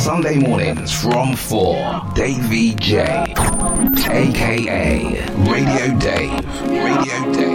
Sunday mornings from 4. Dave VJ, aka Radio Dave. Radio Dave.